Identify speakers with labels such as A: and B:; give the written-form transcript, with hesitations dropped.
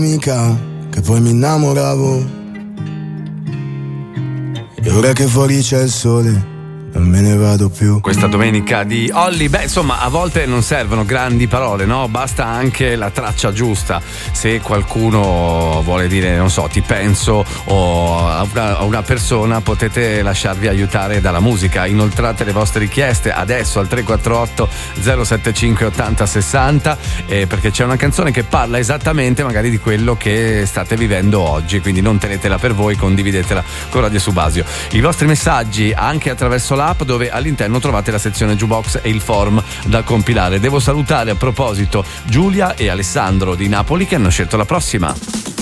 A: Mica che poi mi innamoravo, e ora che fuori c'è il sole non me ne vado più.
B: Questa domenica di Olly, beh insomma a volte non servono grandi parole, no? Basta anche la traccia giusta. Se qualcuno vuole dire non so ti penso o a una persona, potete lasciarvi aiutare dalla musica. Inoltrate le vostre richieste adesso al 348 075 80 60 perché c'è una canzone che parla esattamente magari di quello che state vivendo oggi, quindi non tenetela per voi, condividetela con Radio Subasio. I vostri messaggi anche attraverso l'app, dove all'interno trovate la sezione Jukebox e il form da compilare. Devo salutare a proposito Giulia e Alessandro di Napoli che hanno scelto la prossima.